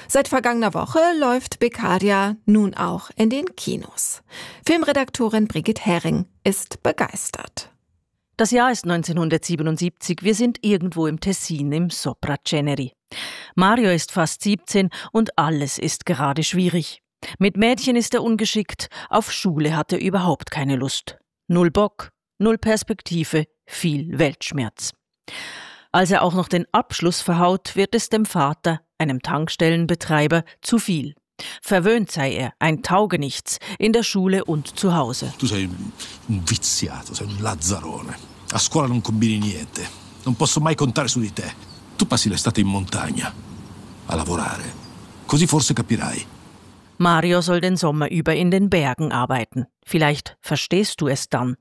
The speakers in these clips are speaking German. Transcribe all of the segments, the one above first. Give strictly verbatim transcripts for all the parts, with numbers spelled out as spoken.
Seit vergangener Woche läuft Beccaria nun auch in den Kinos. Filmredaktorin Brigitte Hering ist begeistert. Das Jahr ist neunzehnhundertsiebenundsiebzig. Wir sind irgendwo im Tessin, im Sopraceneri. Mario ist fast siebzehn und alles ist gerade schwierig. Mit Mädchen ist er ungeschickt, auf Schule hat er überhaupt keine Lust. Null Bock, null Perspektive, viel Weltschmerz. Als er auch noch den Abschluss verhaut, wird es dem Vater, einem Tankstellenbetreiber, zu viel. Verwöhnt sei er, ein Taugenichts, in der Schule und zu Hause. Tu sei un viziato, sei un lazzarone. A scuola non combini niente. Non posso mai contare su di te. Tu passi l'estate in montagna, a lavorare. Così forse capirai. Mario soll den Sommer über in den Bergen arbeiten. Vielleicht verstehst du es dann.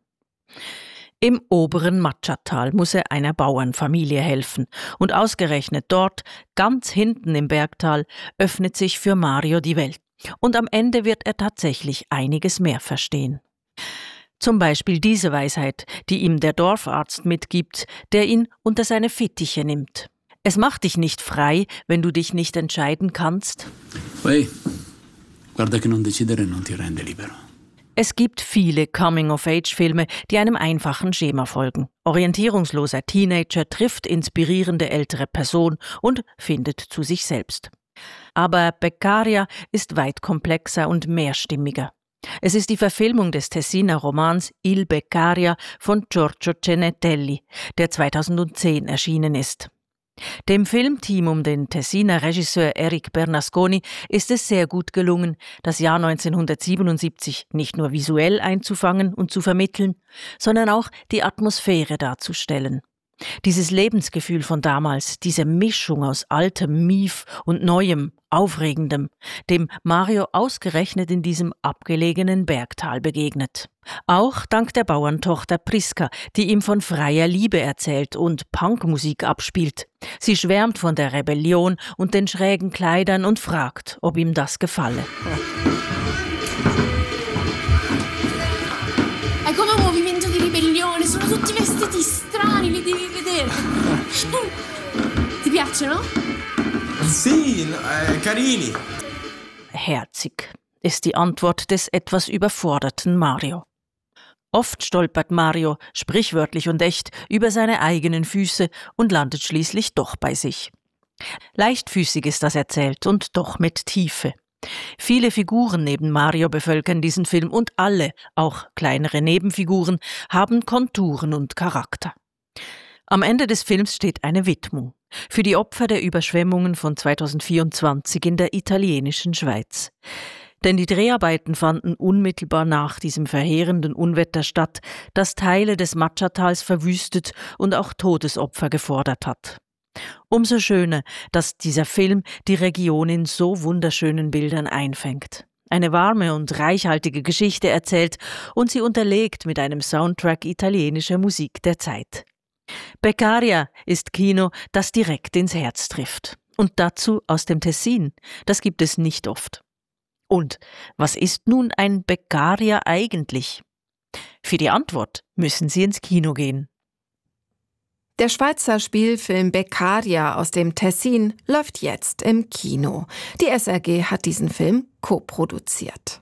Im oberen Matschatal muss er einer Bauernfamilie helfen. Und ausgerechnet dort, ganz hinten im Bergtal, öffnet sich für Mario die Welt. Und am Ende wird er tatsächlich einiges mehr verstehen. Zum Beispiel diese Weisheit, die ihm der Dorfarzt mitgibt, der ihn unter seine Fittiche nimmt. Es macht dich nicht frei, wenn du dich nicht entscheiden kannst. Hey, guarda che non decidere non ti rende libero. Es gibt viele Coming-of-Age-Filme, die einem einfachen Schema folgen. Orientierungsloser Teenager trifft inspirierende ältere Person und findet zu sich selbst. Aber Beccaria ist weit komplexer und mehrstimmiger. Es ist die Verfilmung des Tessiner Romans Il Beccaria von Giorgio Cenetelli, der zweitausendzehn erschienen ist. Dem Filmteam um den Tessiner Regisseur Eric Bernasconi ist es sehr gut gelungen, das Jahr neunzehnhundertsiebenundsiebzig nicht nur visuell einzufangen und zu vermitteln, sondern auch die Atmosphäre darzustellen. Dieses Lebensgefühl von damals, diese Mischung aus altem Mief und neuem, aufregendem, dem Mario ausgerechnet in diesem abgelegenen Bergtal begegnet. Auch dank der Bauerntochter Priska, die ihm von freier Liebe erzählt und Punkmusik abspielt. Sie schwärmt von der Rebellion und den schrägen Kleidern und fragt, ob ihm das gefalle. È come un movimento di ribellione, sono tutti vestiti strani, li devi vedere. Ti piacciono? Sì, eh, carini. Herzig ist die Antwort des etwas überforderten Mario. Oft stolpert Mario, sprichwörtlich und echt, über seine eigenen Füße und landet schließlich doch bei sich. Leichtfüßig ist das erzählt und doch mit Tiefe. Viele Figuren neben Mario bevölkern diesen Film und alle, auch kleinere Nebenfiguren, haben Konturen und Charakter. Am Ende des Films steht eine Widmung für die Opfer der Überschwemmungen von zweitausendvierundzwanzig in der italienischen Schweiz. Denn die Dreharbeiten fanden unmittelbar nach diesem verheerenden Unwetter statt, das Teile des Matschatals verwüstet und auch Todesopfer gefordert hat. Umso schöner, dass dieser Film die Region in so wunderschönen Bildern einfängt. Eine warme und reichhaltige Geschichte erzählt und sie unterlegt mit einem Soundtrack italienischer Musik der Zeit. Beccaria ist Kino, das direkt ins Herz trifft. Und dazu aus dem Tessin. Das gibt es nicht oft. Und was ist nun ein Beccaria eigentlich? Für die Antwort müssen Sie ins Kino gehen. Der Schweizer Spielfilm Beccaria aus dem Tessin läuft jetzt im Kino. Die S R G hat diesen Film co-produziert.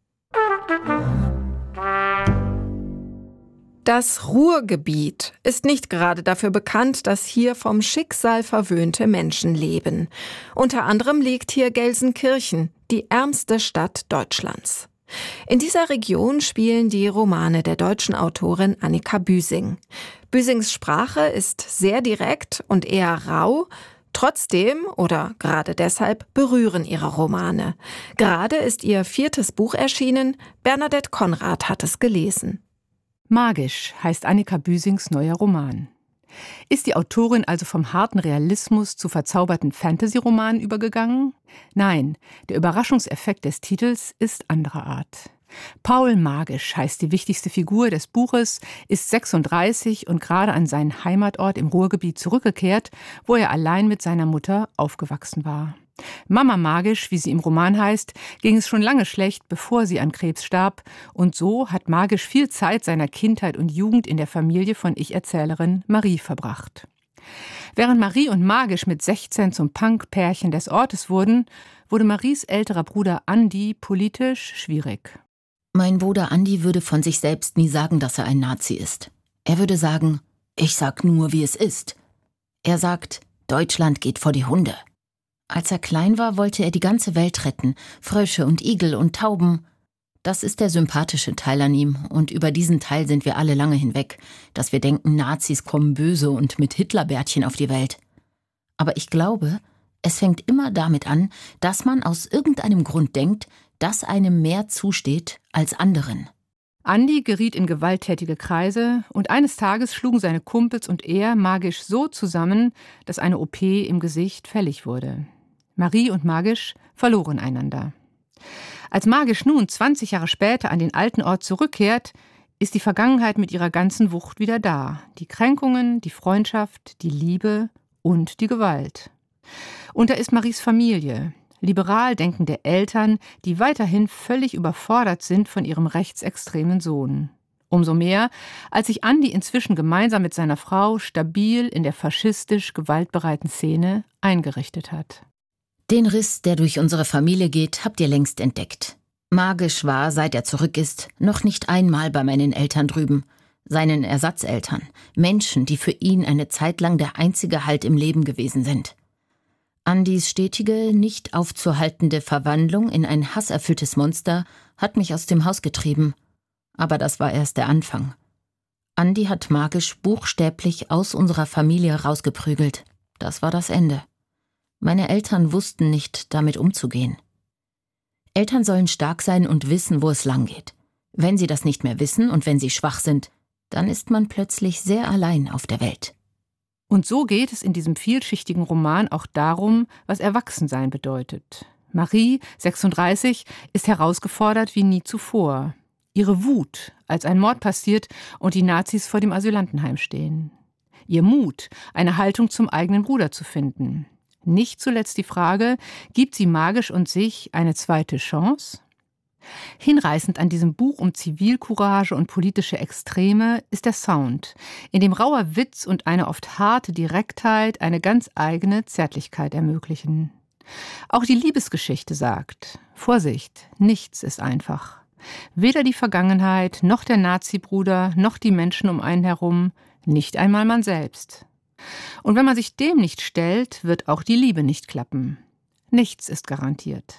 Das Ruhrgebiet ist nicht gerade dafür bekannt, dass hier vom Schicksal verwöhnte Menschen leben. Unter anderem liegt hier Gelsenkirchen, die ärmste Stadt Deutschlands. In dieser Region spielen die Romane der deutschen Autorin Annika Büsing. Büsings Sprache ist sehr direkt und eher rau. Trotzdem oder gerade deshalb berühren ihre Romane. Gerade ist ihr viertes Buch erschienen. Bernadette Konrad hat es gelesen. Magisch heißt Annika Büsings neuer Roman. Ist die Autorin also vom harten Realismus zu verzauberten Fantasy-Romanen übergegangen? Nein, der Überraschungseffekt des Titels ist anderer Art. Paul Magisch heißt die wichtigste Figur des Buches, ist sechsunddreißig und gerade an seinen Heimatort im Ruhrgebiet zurückgekehrt, wo er allein mit seiner Mutter aufgewachsen war. Mama Magisch, wie sie im Roman heißt, ging es schon lange schlecht, bevor sie an Krebs starb. Und so hat Magisch viel Zeit seiner Kindheit und Jugend in der Familie von Ich-Erzählerin Marie verbracht. Während Marie und Magisch mit sechzehn zum Punk-Pärchen des Ortes wurden, wurde Maries älterer Bruder Andi politisch schwierig. Mein Bruder Andi würde von sich selbst nie sagen, dass er ein Nazi ist. Er würde sagen, ich sag nur, wie es ist. Er sagt, Deutschland geht vor die Hunde. Als er klein war, wollte er die ganze Welt retten, Frösche und Igel und Tauben. Das ist der sympathische Teil an ihm, und über diesen Teil sind wir alle lange hinweg, dass wir denken, Nazis kommen böse und mit Hitlerbärtchen auf die Welt. Aber ich glaube, es fängt immer damit an, dass man aus irgendeinem Grund denkt, dass einem mehr zusteht als anderen. Andi geriet in gewalttätige Kreise und eines Tages schlugen seine Kumpels und er Magisch so zusammen, dass eine O P im Gesicht fällig wurde. Marie und Magisch verloren einander. Als Magisch nun zwanzig Jahre später an den alten Ort zurückkehrt, ist die Vergangenheit mit ihrer ganzen Wucht wieder da. Die Kränkungen, die Freundschaft, die Liebe und die Gewalt. Und da ist Maries Familie, liberal denkende Eltern, die weiterhin völlig überfordert sind von ihrem rechtsextremen Sohn. Umso mehr, als sich Andi inzwischen gemeinsam mit seiner Frau stabil in der faschistisch gewaltbereiten Szene eingerichtet hat. Den Riss, der durch unsere Familie geht, habt ihr längst entdeckt. Magisch war, seit er zurück ist, noch nicht einmal bei meinen Eltern drüben, seinen Ersatzeltern, Menschen, die für ihn eine Zeit lang der einzige Halt im Leben gewesen sind. Andis stetige, nicht aufzuhaltende Verwandlung in ein hasserfülltes Monster hat mich aus dem Haus getrieben. Aber das war erst der Anfang. Andi hat Magisch buchstäblich aus unserer Familie rausgeprügelt. Das war das Ende. Meine Eltern wussten nicht, damit umzugehen. Eltern sollen stark sein und wissen, wo es lang geht. Wenn sie das nicht mehr wissen und wenn sie schwach sind, dann ist man plötzlich sehr allein auf der Welt. Und so geht es in diesem vielschichtigen Roman auch darum, was Erwachsensein bedeutet. Marie, sechsunddreißig, ist herausgefordert wie nie zuvor. Ihre Wut, als ein Mord passiert und die Nazis vor dem Asylantenheim stehen. Ihr Mut, eine Haltung zum eigenen Bruder zu finden. Nicht zuletzt die Frage, gibt sie Magisch und sich eine zweite Chance? Hinreißend an diesem Buch um Zivilcourage und politische Extreme ist der Sound, in dem rauer Witz und eine oft harte Direktheit eine ganz eigene Zärtlichkeit ermöglichen. Auch die Liebesgeschichte sagt, Vorsicht, nichts ist einfach. Weder die Vergangenheit, noch der Nazi-Bruder, noch die Menschen um einen herum, nicht einmal man selbst. Und wenn man sich dem nicht stellt, wird auch die Liebe nicht klappen. Nichts ist garantiert.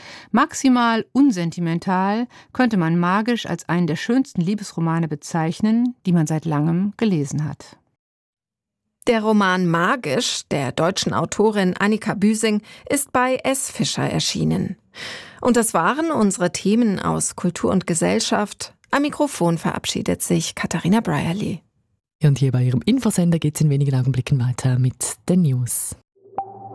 Maximal unsentimental könnte man Magisch als einen der schönsten Liebesromane bezeichnen, die man seit langem gelesen hat. Der Roman Magisch der deutschen Autorin Annika Büsing ist bei S. Fischer erschienen. Und das waren unsere Themen aus Kultur und Gesellschaft. Am Mikrofon verabschiedet sich Katharina Brierley. Und hier bei Ihrem Infosender geht es in wenigen Augenblicken weiter mit den News.